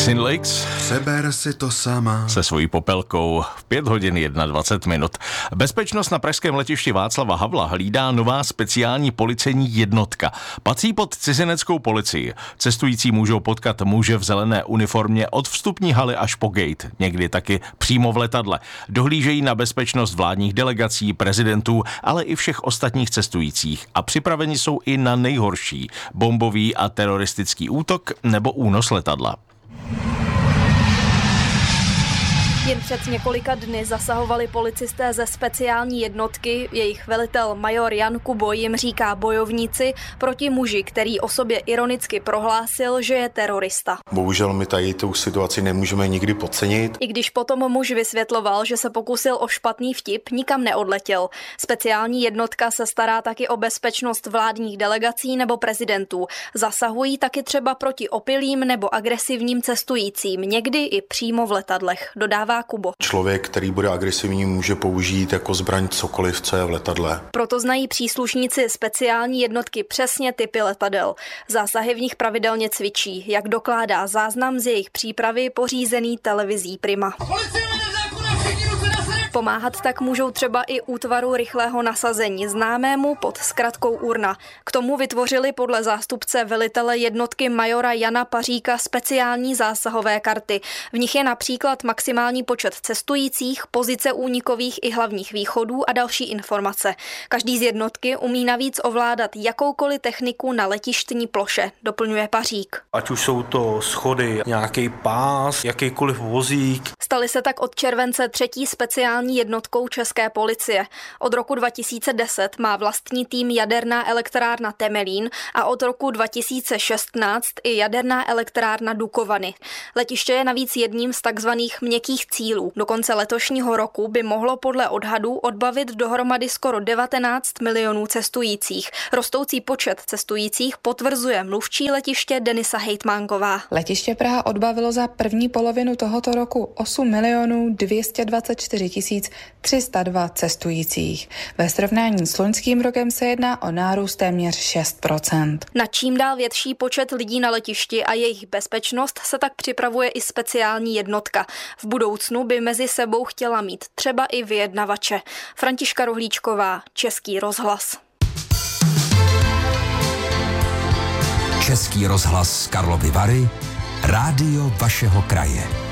Maxine Lakes. Přeber si to sama. Se svojí popelkou v 5 hodin 21 minut. Bezpečnost na pražském letišti Václava Havla hlídá nová speciální policejní jednotka. Patří pod cizineckou policii. Cestující můžou potkat muže v zelené uniformě od vstupní haly až po gate. Někdy taky přímo v letadle. Dohlížejí na bezpečnost vládních delegací, prezidentů, ale i všech ostatních cestujících. A připraveni jsou i na nejhorší. Bombový a teroristický útok nebo únos letadla. Jen před několika dny zasahovali policisté ze speciální jednotky, jejich velitel major Jan Kubo jim říká bojovníci proti muži, který o sobě ironicky prohlásil, že je terorista. Bohužel my tady tu situaci nemůžeme nikdy podcenit. I když potom muž vysvětloval, že se pokusil o špatný vtip, nikam neodletěl. Speciální jednotka se stará taky o bezpečnost vládních delegací nebo prezidentů. Zasahují taky třeba proti opilým nebo agresivním cestujícím, někdy i přímo v letadlech, dodává Kubo. Člověk, který bude agresivní, může použít jako zbraň cokoliv, co je v letadle. Proto znají příslušníci speciální jednotky přesně typy letadel. Zásahy v nich pravidelně cvičí, jak dokládá záznam z jejich přípravy pořízený televizí Prima. Pomáhat tak můžou třeba i útvaru rychlého nasazení, známému pod zkratkou URNA. K tomu vytvořili podle zástupce velitele jednotky majora Jana Paříka speciální zásahové karty. V nich je například maximální počet cestujících, pozice únikových i hlavních východů a další informace. Každý z jednotky umí navíc ovládat jakoukoliv techniku na letištní ploše, doplňuje Pařík. Ať už jsou to schody, nějaký pás, jakýkoliv vozík. Stali se tak od července třetí speciální jednotkou české policie. Od roku 2010 má vlastní tým jaderná elektrárna Temelín a od roku 2016 i jaderná elektrárna Dukovany. Letiště je navíc jedním z takzvaných měkkých cílů. Do konce letošního roku by mohlo podle odhadů odbavit dohromady skoro 19 milionů cestujících. Rostoucí počet cestujících potvrzuje mluvčí letiště Denisa Hejtmánková. Letiště Praha odbavilo za první polovinu tohoto roku 8 224 302 cestujících. Ve srovnání s loňským rokem se jedná o nárůst téměř 6%. Na čím dál větší počet lidí na letišti a jejich bezpečnost se tak připravuje i speciální jednotka. V budoucnu by mezi sebou chtěla mít třeba i vyjednavače. Františka Rohlíčková, Český rozhlas. Český rozhlas Karlovy Vary, rádio vašeho kraje.